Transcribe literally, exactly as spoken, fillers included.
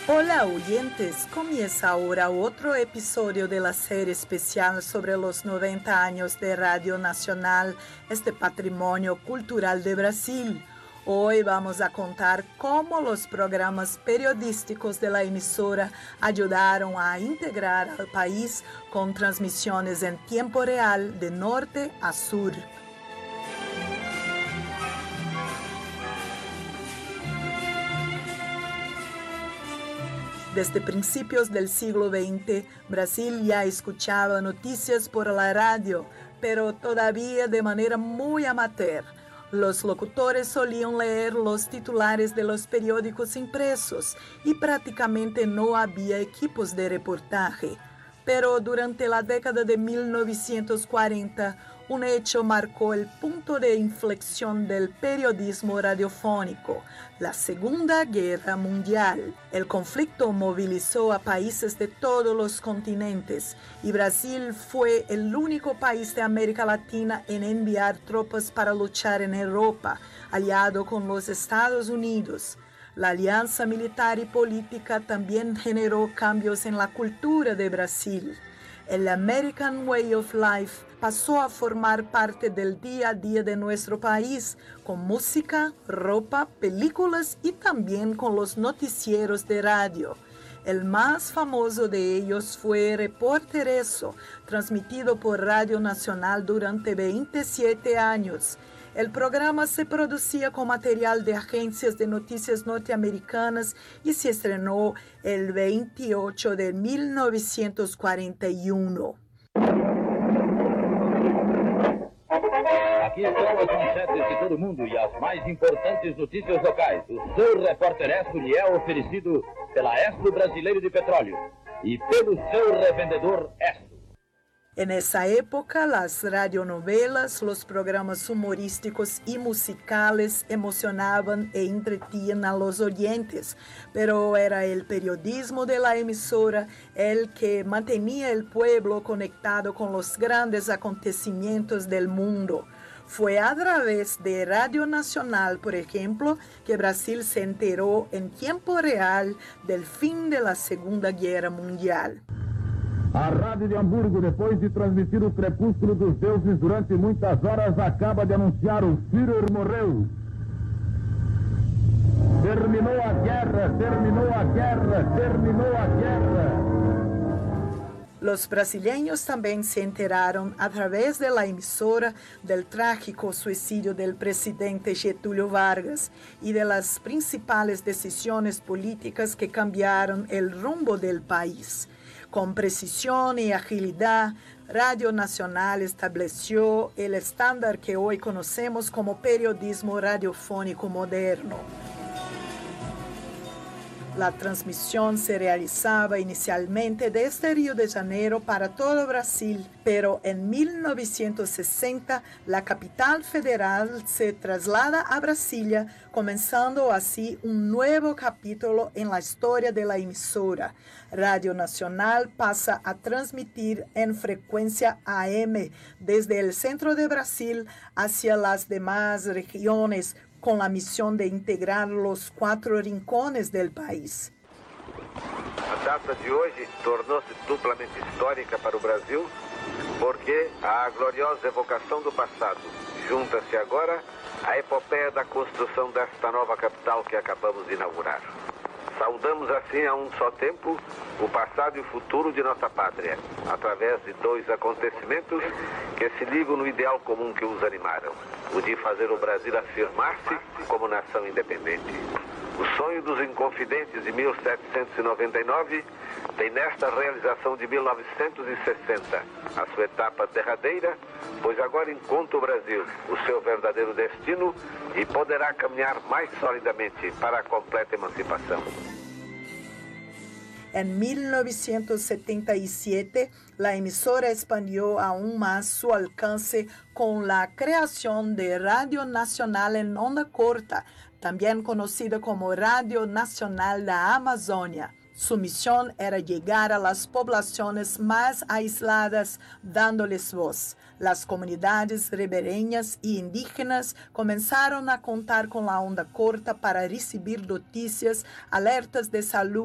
Hola oyentes, comienza ahora otro episodio de la serie especial sobre los noventa años de Radio Nacional, este patrimonio cultural de Brasil. Hoy vamos a contar cómo los programas periodísticos de la emisora ayudaron a integrar al país con transmisiones en tiempo real de norte a sur. Desde principios del siglo veinte, Brasil ya escuchaba noticias por la radio, pero todavía de manera muy amateur. Los locutores solían leer los titulares de los periódicos impresos y prácticamente no había equipos de reportaje. Pero durante la década de mil novecientos cuarenta, un hecho marcó el punto de inflexión del periodismo radiofónico, la Segunda Guerra Mundial. El conflicto movilizó a países de todos los continentes y Brasil fue el único país de América Latina en enviar tropas para luchar en Europa, aliado con los Estados Unidos. La alianza militar y política también generó cambios en la cultura de Brasil. El American Way of Life pasó a formar parte del día a día de nuestro país, con música, ropa, películas y también con los noticieros de radio. El más famoso de ellos fue Reportereso, transmitido por Radio Nacional durante veintisiete años. El programa se producía con material de agencias de noticias norteamericanas y se estrenó el veintiocho de mil novecientos cuarenta y uno. Aqui estão as manchetes de todo mundo e as mais importantes notícias locais. O seu Repórter Expo lhe é oferecido pela Expo Brasileiro de Petróleo e pelo seu revendedor Expo. En esa época, las radionovelas, los programas humorísticos y musicales emocionaban e entretenían a los oyentes, pero era el periodismo de la emisora el que mantenía el pueblo conectado con los grandes acontecimientos del mundo. Fue a través de Radio Nacional, por ejemplo, que Brasil se enteró en tiempo real del fin de la Segunda Guerra Mundial. A Rádio de Hamburgo, depois de transmitir o crepúsculo dos deuses durante muitas horas, acaba de anunciar: o Führer morreu. Terminou a guerra, terminou a guerra, terminou a guerra. Los brasileños también se enteraron a través de la emisora del trágico suicidio del presidente Getúlio Vargas y de las principales decisiones políticas que cambiaron el rumbo del país. Con precisión y agilidad, Radio Nacional estableció el estándar que hoy conocemos como periodismo radiofónico moderno. La transmisión se realizaba inicialmente desde Río de Janeiro para todo Brasil, pero en mil novecientos sesenta la capital federal se traslada a Brasilia, comenzando así un nuevo capítulo en la historia de la emisora. Radio Nacional pasa a transmitir en frecuencia A M desde el centro de Brasil hacia las demás regiones, con la misión de integrar los cuatro rincones del país. A data de hoje tornou-se duplamente histórica para o Brasil, porque a gloriosa evocação do passado junta-se agora à epopeia da construção desta nova capital que acabamos de inaugurar. Saudamos assim a um só tempo o passado e o futuro de nossa pátria, através de dois acontecimentos que se ligam no ideal comum que os animaram, o de fazer o Brasil afirmar-se como nação independente. O sonho dos Inconfidentes de mil setecentos e noventa e nove tem nesta realização de mil novecentos e sessenta a sua etapa derradeira, pois agora encontra o Brasil o seu verdadeiro destino e poderá caminhar mais solidamente para a completa emancipação. En mil novecientos setenta y siete, la emisora expandió aún más su alcance con la creación de Radio Nacional en onda corta, también conocida como Radio Nacional da Amazônia. Su misión era llegar a las poblaciones más aisladas, dándoles voz. Las comunidades ribereñas y indígenas comenzaron a contar con la onda corta para recibir noticias, alertas de salud